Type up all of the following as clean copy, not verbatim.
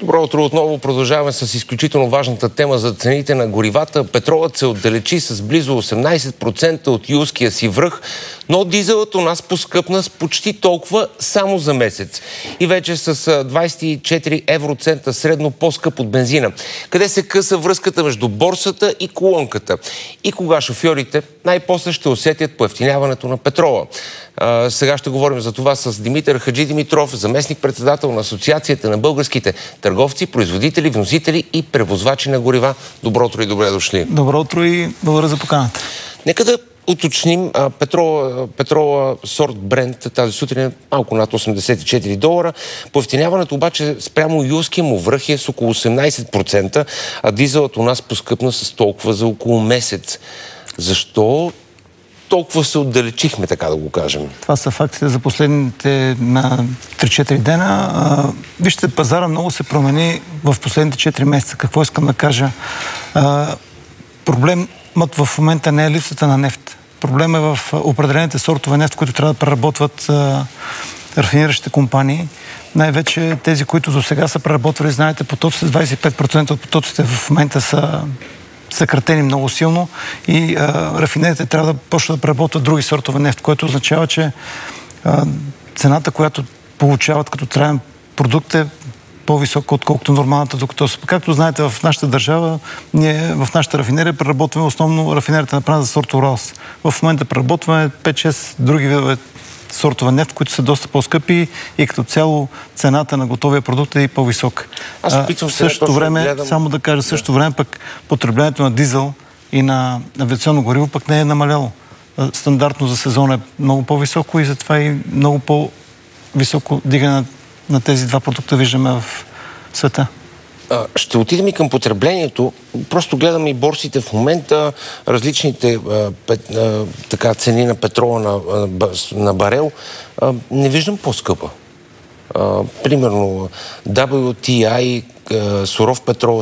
Добро утро отново. Продължаваме с изключително важната тема за цените на горивата. Петролът се отдалечи с близо 18% от юлския си връх, но дизелът у нас поскъпна с почти толкова само за месец. И вече с 24 евроцента средно по-скъп от бензина. Къде се къса връзката между борсата и колонката? И кога шофьорите най-после ще усетят поевтиняването на петрола? Сега ще говорим за това с Димитър Хаджидимитров, заместник-председател на Асоциацията на българските търговци, производители, вносители и превозвачи на горива. Добро утро и добре дошли. Добро утро и благодаря за поканата. Нека да уточним, петрола сорт Брент тази сутрин е малко над $84. Поевтиняването обаче спрямо юлския му връх е с около 18%, а дизелът у нас поскъпна с толкова за около месец. Защо толкова се отдалечихме, така да го кажем? Това са фактите за последните 3-4 дена. Вижте, пазара много се промени в последните 4 месеца. Какво искам да кажа? Проблемът в момента не е липсата на нефт. Проблем е в определените сортове нефт, които трябва да преработват рафиниращите компании. Най-вече тези, които до сега са преработвали, знаете, потоците, 25% от потоците в момента са съкратени много силно и рафинерите трябва да почнат да преработват други сортове нефт, което означава, че цената, която получават като траен продукт е по-висока, отколкото нормалната, докато както знаете, в нашата държава, ние в нашата рафинерия преработваме основно рафинерията направена за сорт Уралс. В момента преработваме 5-6 други видове сортове нефт, които са доста по-скъпи и като цяло цената на готовия продукт е и по-висока. В същото време, само да кажа, същото време пък потреблението на дизел и на авиационно гориво пък не е намаляло. Стандартно за сезон е много по-високо и затова и много по-високо дигане на тези два продукта виждаме в света. Ще отидем и към потреблението. Просто гледам и борсите в момента, различните цени на петрола на барел. Не виждам по-скъпа. Примерно WTI, суров петрол,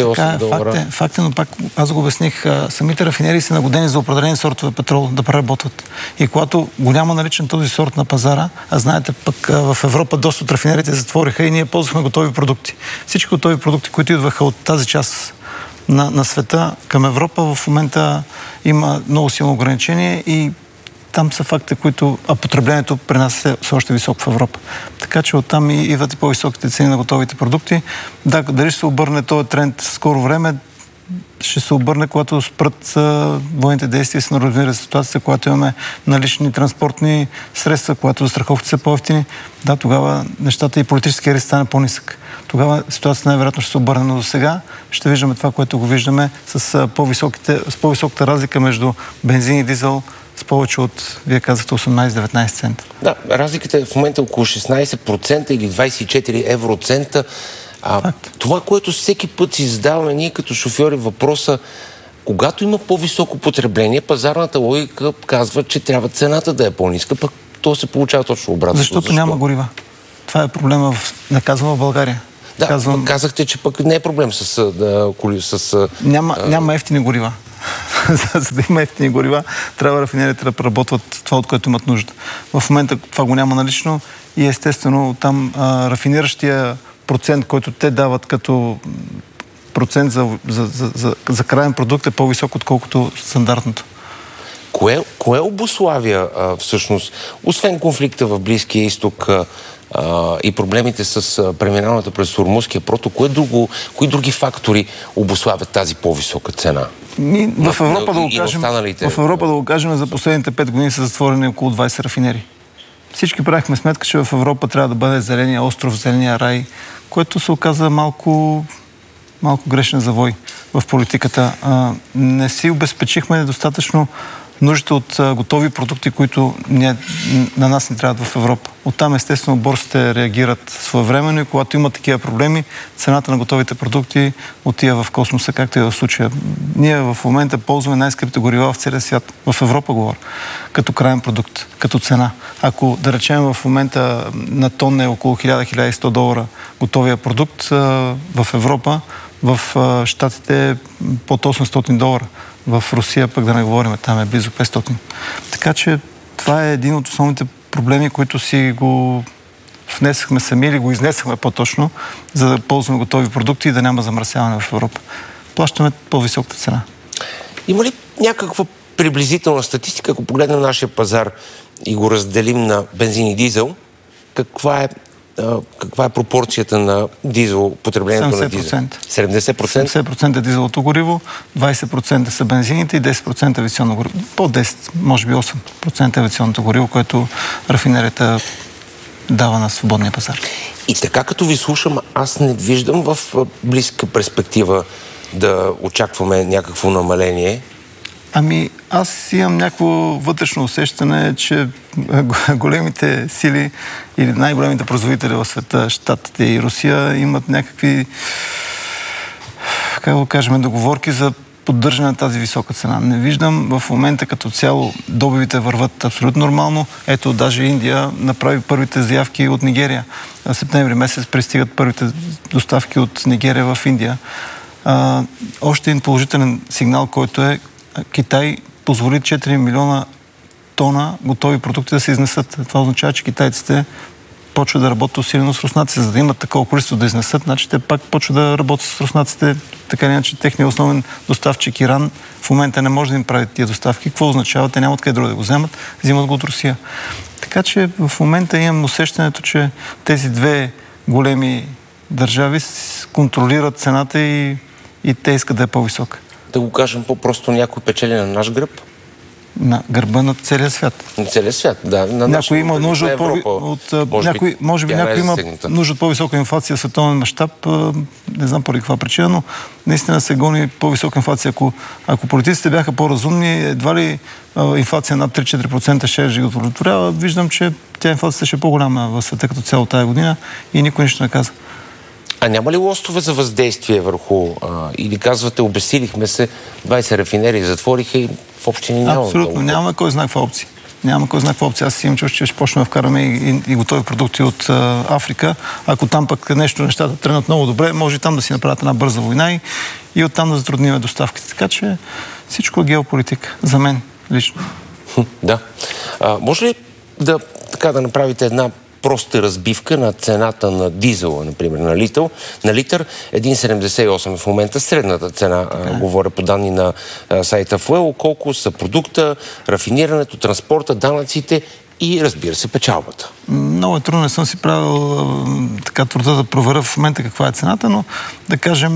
$78. Факт е, но пак аз го обясних. Самите рафинерии са нагодени за определени сортове петрол да преработват. И когато го няма наличен този сорт на пазара, а знаете, пък в Европа доста от рафинериите затвориха и ние ползвахме готови продукти. Всички готови продукти, които идваха от тази част на света към Европа, в момента има много силно ограничение и там са факти, които... А потреблението при нас е още високо в Европа. Така че оттам идват и по-високите цени на готовите продукти. Да, дали ще се обърне този тренд скоро време, ще се обърне, когато спрат военните действия и се нормализира ситуацията, когато имаме налични транспортни средства, когато застраховките са по-евтини. Да, тогава нещата и политическия риск стане по-нисък. Тогава ситуацията най-вероятно ще се обърне, но до сега ще виждаме това, което го виждаме с по-високата разлика между бензин и дизел с повече от, вие казахте, 18-19 цента. Да, разликата е в момента около 16% или 24 евроцента. Това, което всеки път си задаваме ние като шофьори въпроса, когато има по-високо потребление, пазарната логика казва, че трябва цената да е по-ниска, пък то се получава точно обратно. Защото няма горива. Това е проблема, в България. Да, казахте, че пък не е проблем с... Няма ефтини горива. За да има ефтини горива, трябва рафинерите да преработват това, от което имат нужда. В момента това го няма налично и естествено там рафиниращия процент, който те дават като процент за краен продукт е по-висок, отколкото стандартното. Кое обуславя всъщност, освен конфликта в Близкия изток и проблемите с преминаването през Ормузския проток, кои други фактори обуславят тази по-висока цена? В Европа, да го кажем, за последните 5 години са затворени около 20 рафинери. Всички правихме сметка, че в Европа трябва да бъде зеления остров, зеления рай, което се оказа малко грешен завой в политиката. Не си обезпечихме достатъчно нуждите от готови продукти, които на нас не трябват в Европа. Оттам естествено борсите реагират своевременно и когато има такива проблеми, цената на готовите продукти отива в космоса, както и в случая. Ние в момента ползваме най-скъпите горива в целия свят. В Европа говоря. Като краен продукт, като цена. Ако, да речем, в момента на тон е около $1000-1100 готовия продукт, в Европа, в Щатите е под $800. В Русия пък да не говорим, там е близо 500. Така че това е един от основните проблеми, които внесахме сами или го изнесахме по-точно, за да ползваме готови продукти и да няма замърсяване в Европа. Плащаме по-високата цена. Има ли някаква приблизителна статистика, ако погледнем нашия пазар и го разделим на бензин и дизел, каква е пропорцията на дизел, потреблението 70%. На дизел? 70%? 70% е дизелото гориво, 20% са бензините и 10% авиационно гориво. По 10, може би 8% авиационното гориво, което рафинерията дава на свободния пазар. И така като ви слушам, аз не виждам в близка перспектива да очакваме някакво намаление. Ами, аз имам някакво вътрешно усещане, че големите сили или най-големите производители в света, Щатите и Русия, имат някакви, как го кажем, договорки за поддържане на тази висока цена. Не виждам в момента като цяло добивите върват абсолютно нормално. Ето, даже Индия направи първите заявки от Нигерия. В септември месец пристигат първите доставки от Нигерия в Индия. Още един положителен сигнал, който е Китай позволи 4 милиона тона готови продукти да се изнесат. Това означава, че китайците почват да работят усилено с руснаците. За да имат такова количество да изнесат, значи те пак почват да работят с руснаците. Така или иначе, техният основен доставчик Иран в момента не може да им прави тия доставки. Какво означава? Те нямат къде друго да го вземат, взимат го от Русия. Така че в момента имам усещането, че тези две големи държави контролират цената и те искат да е по-висока. Да го кажем по-просто, някой печели на наш гръб? На гърба на целия свят. На целия свят, да. Някой има нужда може би някой има нужда от по-висока инфлация в световен мащаб, не знам поради каква причина, но наистина се гони по-висока инфлация. Ако политиците бяха по-разумни, едва ли инфлация над 3-4% ще ги удовлетворява. Виждам, че тя инфлацията ще е по-голяма в света като цяло тая година и никой нищо не каза. А няма ли лостове за въздействие върху... или казвате, обесилихме се, 20 рафинерии затвориха и в общини няма? Абсолютно, няма кой знае каква опция. Няма кой знае каква опция. Аз си имам чувство, че ще почнем да вкараме и готови продукти от Африка. Ако там пък нещата тръгнат много добре, може и там да си направят една бърза война и оттам да затрудним доставките. Така че всичко е геополитика. За мен лично. Да. Може ли да направите една проста разбивка на цената на дизела, например, на литър. 1,78 в момента средната цена, говоря по данни на сайта Fuel, колко са продукта, рафинирането, транспорта, данъците и, разбира се, печалбата. Много е трудно, не съм си правил така труда да проверя в момента каква е цената, но да кажем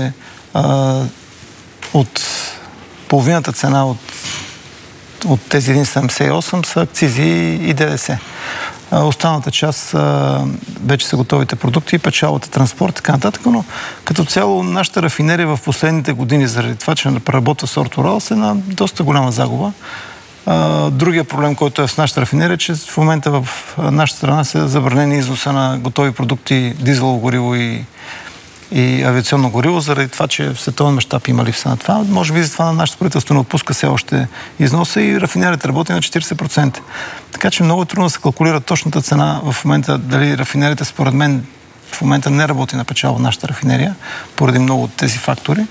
от половината цена от тези 1,78 са акцизи и ДДС. Останалата част вече са готовите продукти, печалбата, транспорт и така нататък, но като цяло нашата рафинерия в последните години, заради това, че не преработва сорт Уралс, е на доста голяма загуба. Другия проблем, който е в нашата рафинерия, е, че в момента в нашата страна се забранени износа на готови продукти, дизелово гориво и авиационно гориво, заради това, че в световен мащаб има липса на това. Може би за това на нашето правителство не отпуска все още износа и рафинерията работи на 40%. Така че много е трудно да се калкулира точната цена в момента, дали рафинерията според мен в момента не работи на печалба нашата рафинерия, поради много от тези фактори.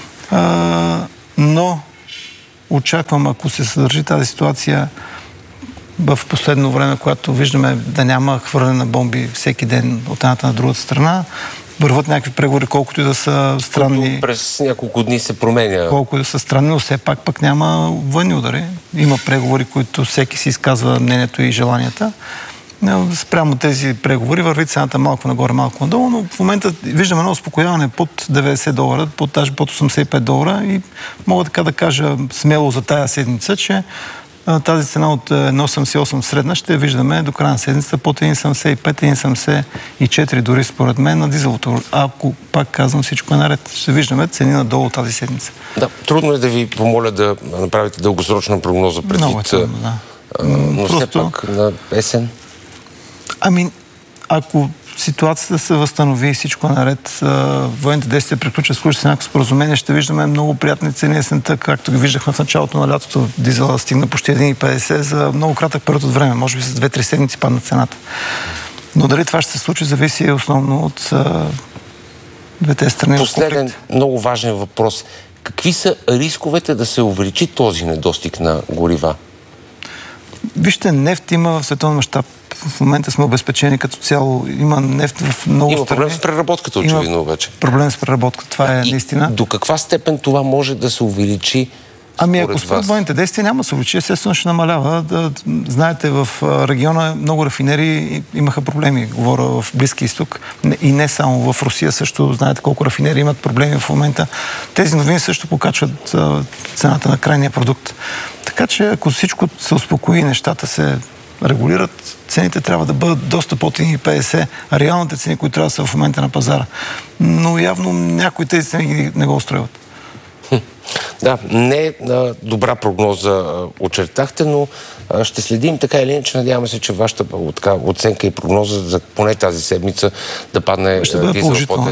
Но очаквам, ако се съдържи тази ситуация в последно време, когато виждаме да няма хвърляне на бомби всеки ден от едната на другата страна, върват някакви преговори, колкото и да са странни. Колко през няколко дни се променя. Колко и да са странни, но все пак няма военни удари. Има преговори, които всеки си изказва мнението и желанията. Спрямо тези преговори върви цената малко нагоре, малко надолу, но в момента виждаме едно успокояване под $90, даже под $85 и мога така да кажа смело за тая седмица, че тази цена от 1,88 средна ще виждаме до края на седмицата под 1,75, 1,74 дори според мен на дизелото. Ако пак казвам, всичко е наред, ще виждаме цени надолу тази седмица. Да, трудно е да ви помоля да направите дългосрочна прогноза предвид. Много е трудно, да. Но все пак на есен. Ами, ако ситуацията се възстанови и всичко е наред, военните действия приключат, случи се някакво споразумение, ще виждаме много приятни цени есента, както ги виждахме в началото на лятото. Дизела стигна почти 1,50 за много кратък период от време, може би с 2-3 седмици падна цената. Но дали това ще се случи, зависи основно от двете страни. Последен много важен въпрос. Какви са рисковете да се увеличи този недостиг на горива? Вижте, нефт има в световен мащаб в момента сме обезпечени като цяло. Има нефт в много страни. Има проблем с преработката, очевидно обаче. Проблем с преработката, това е наистина. До каква степен това може да се увеличи? Ако според военните действия няма да се увеличи, естествено ще намалява. Знаете, в региона много рафинери имаха проблеми. Говоря в Близки изток и не само в Русия също. Знаете колко рафинери имат проблеми в момента. Тези новини също покачват цената на крайния продукт. Така че ако всичко се успокои, нещата се регулират, цените трябва да бъдат доста под 1,50, а реалните цени, които трябва да са в момента на пазара. Но явно някои тези цени не го устроят. Да, не добра прогноза очертахте, но ще следим така или иначе. Надяваме се, че вашата оценка и прогноза за поне тази седмица да падне дизел под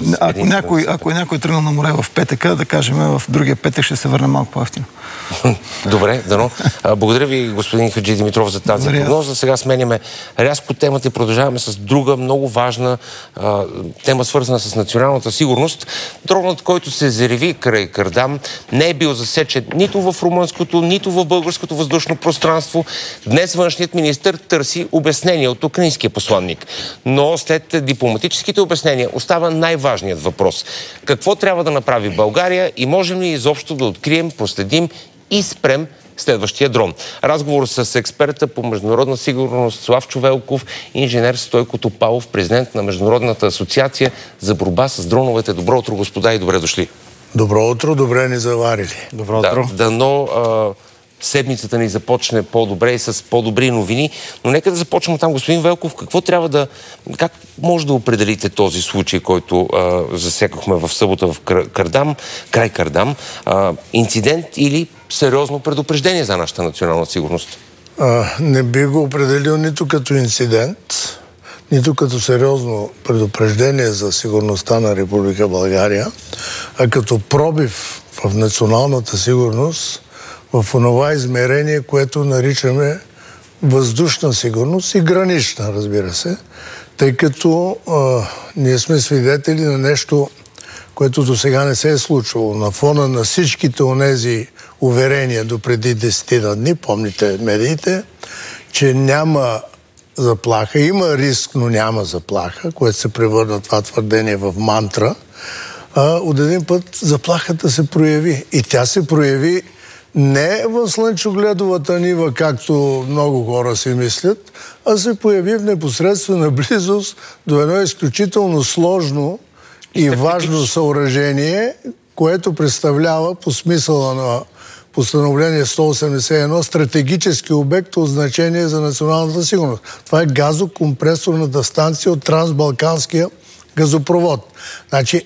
1. Ако някой тръгнал на море в петъка, да кажем, в другия петък ще се върне малко по-евтино. Добре, дано. Благодаря ви, господин Хаджи Димитров, за тази прогноза. Сега сменяме рязко темата и продължаваме с друга много важна тема, свързана с националната сигурност. Дронът, който се зареви край Кардам, не е бил засечен нито в румънското, нито в българското въздушно пространство. Днес външният министър търси обяснение от украинския посланник. Но след дипломатическите обяснения остава най-важният въпрос. Какво трябва да направи България и можем ли изобщо да открием, проследим и спрем следващия дрон? Разговор с експерта по международна сигурност Славчо Велков, инженер Стойко Топалов, президент на Международната асоциация за борба с дроновете. Добро утро, господа, и добре дошли. Добро утро, добре ни заварили. Добро утро. Дано седмицата ни започне по-добре и с по-добри новини. Но нека да започнем там, господин Велков. Как може да определите този случай, който засекахме в събота в край Кардам? Инцидент или сериозно предупреждение за нашата национална сигурност? Не би го определил нито като инцидент, нито като сериозно предупреждение за сигурността на Република България, а като пробив в националната сигурност в онова измерение, което наричаме въздушна сигурност и гранична, разбира се, тъй като ние сме свидетели на нещо, което до сега не се е случвало. На фона на всичките онези уверения до преди 10 дни, помните медиите, че няма заплаха, има риск, но няма заплаха, което се превърна това твърдение в мантра, от един път заплахата се прояви. И тя се прояви не в слънчогледовата нива, както много хора си мислят, а се появи в непосредствена близост до едно изключително сложно и важно съоръжение, което представлява по смисъла на постановление 181 стратегически обект от значение за националната сигурност. Това е газокомпресорната станция от Трансбалканския газопровод. Значи,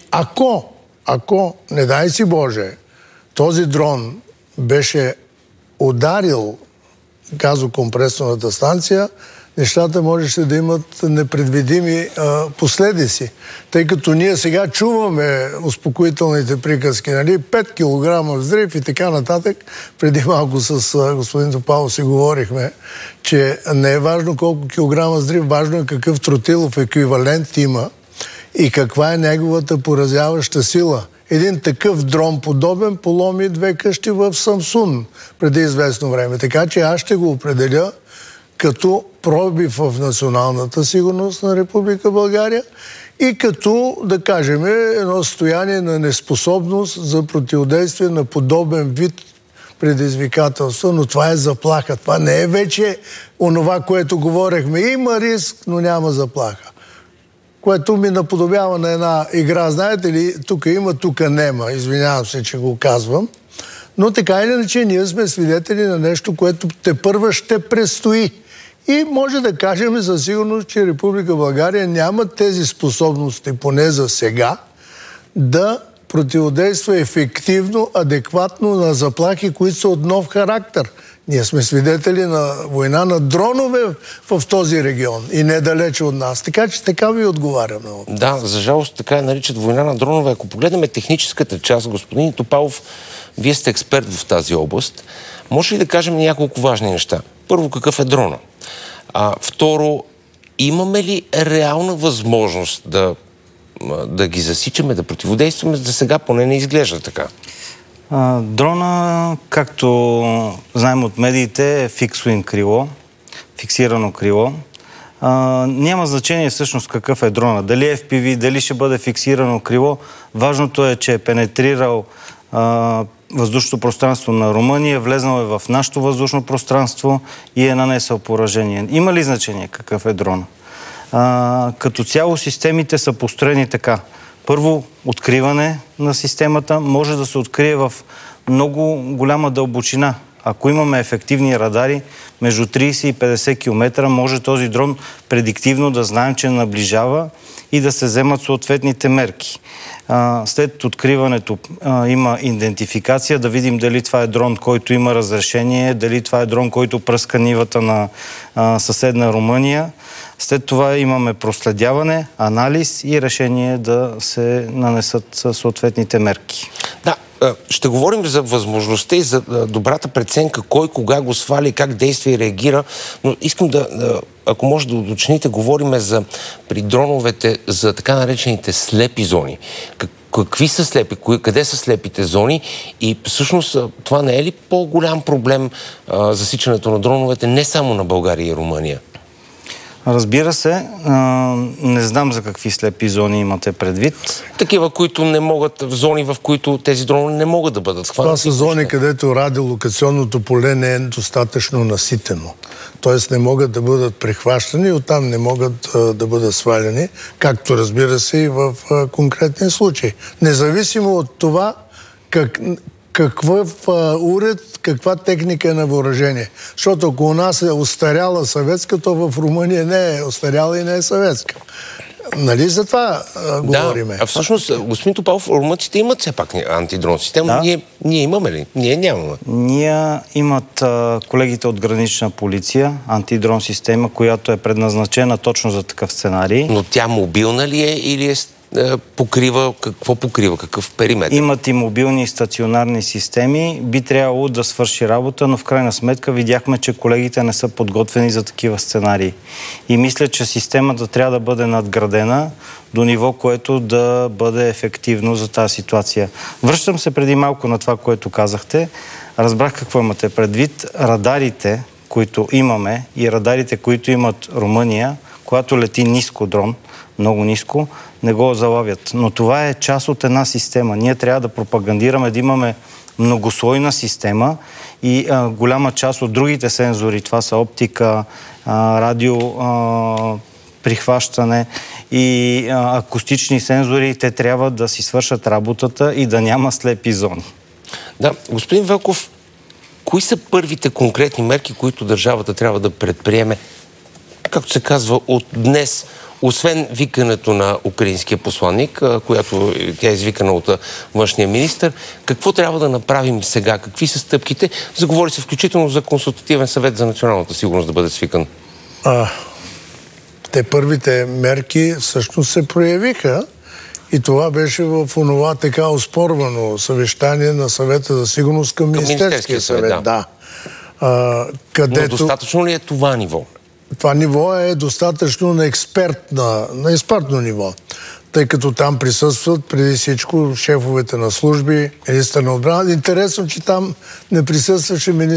ако, не дай си Боже, този дрон беше ударил газокомпресорната станция, нещата можеше да имат непредвидими последици. Тъй като ние сега чуваме успокоителните приказки, нали? 5 кг взрив и така нататък. Преди малко с господин Топалов си говорихме, че не е важно колко килограма взрив, важно е какъв тротилов еквивалент има и каква е неговата поразяваща сила. Един такъв дрон подобен поломи 2 къщи в Самсун преди известно време. Така че аз ще го определя като пробив в националната сигурност на Република България и като, да кажем, едно състояние на неспособност за противодействие на подобен вид предизвикателства, но това е заплаха. Това не е вече онова, което говорехме. Има риск, но няма заплаха. Което ми наподобява на една игра. Знаете ли, тук има, тук нема. Извинявам се, че го казвам. Но така или иначе ние сме свидетели на нещо, което тепърва ще предстои. И може да кажем със сигурност, че Република България няма тези способности, поне за сега, да противодейства ефективно, адекватно на заплахи, които са от нов характер. Ние сме свидетели на война на дронове в този регион и недалече от нас. Така че така ви отговарям. Да, за жалост така я наричат война на дронове. Ако погледнем техническата част, господин Топалов, вие сте експерт в тази област. Може ли да кажем няколко важни неща? Първо, какъв е дрона? Второ, имаме ли реална възможност да ги засичаме, да противодействаме? За сега поне не изглежда така. Дрона, както знаем от медиите, е фиксирано крило. Няма значение всъщност какъв е дрона. Дали е FPV, дали ще бъде фиксирано крило. Важното е, че е пенетрирал въздушното пространство на Румъния, влезнал е в нашето въздушно пространство и е нанесъл поражение. Има ли значение какъв е дрона? Като цяло системите са построени така. Първо, откриване на системата може да се открие в много голяма дълбочина. Ако имаме ефективни радари, между 30 и 50 км, може този дрон предиктивно да знаем, че наближава и да се вземат съответните мерки. След откриването има идентификация, да видим дали това е дрон, който има разрешение, дали това е дрон, който пръска нивата на съседна Румъния. След това имаме проследяване, анализ и решение да се нанесат съответните мерки. Да, ще говорим за възможността и за добрата преценка, кой кога го свали, как действа и реагира, но искам ако може да уточните, говорим при дроновете за така наречените слепи зони. Какви са слепи, къде са слепите зони и всъщност това не е ли по-голям проблем засичането на дроновете не само на България и Румъния? Разбира се, не знам за какви слепи зони имате предвид. Такива, които не могат, в зони, в които тези дрони не могат да бъдат хванати. Това са зони, където радиолокационното поле не е достатъчно наситено. Тоест не могат да бъдат прихващани и оттам не могат да бъдат сваляни, както разбира се и в конкретни случаи. Независимо от това какъв уред, каква техника е на въоръжение. Защото ако у нас е остаряла съветска, то в Румъния не е остаряла и не е съветска. Нали за това говориме? Да, всъщност, господин Топалов, румънците имат все пак антидрон система. Да. Ние имаме ли? Ние нямаме. Ние имат колегите от Гранична полиция антидрон система, която е предназначена точно за такъв сценарий. Но тя мобилна ли е или покрива, какво покрива, какъв периметр? Имат и мобилни и стационарни системи. Би трябвало да свърши работа, но в крайна сметка видяхме, че колегите не са подготвени за такива сценарии. И мисля, че системата трябва да бъде надградена до ниво, което да бъде ефективно за тази ситуация. Връщам се преди малко на това, което казахте. Разбрах какво имате предвид. Радарите, които имаме и радарите, които имат Румъния, когато лети ниско дрон, много ниско, не го залавят. Но това е част от една система. Ние трябва да пропагандираме, да имаме многослойна система и голяма част от другите сензори, това са оптика, радио, прихващане и акустични сензори, те трябва да си свършат работата и да няма слепи зони. Да, господин Велков, кои са първите конкретни мерки, които държавата трябва да предприеме, както се казва, от днес, освен викането на украинския посланник, която тя е извикана от външния министър, какво трябва да направим сега? Какви са стъпките? Заговори се включително за консултативен съвет за националната сигурност да бъде свикан. Те първите мерки всъщност се проявиха и това беше в онова така оспорвано съвещание на съвета за сигурност към Министерския съвет. Да. Но достатъчно ли е това ниво? Това ниво е достатъчно на експертно ниво, тъй като там присъстват преди всичко шефовете на служби, министър на отбрана. Интересно, че там не присъстваше министър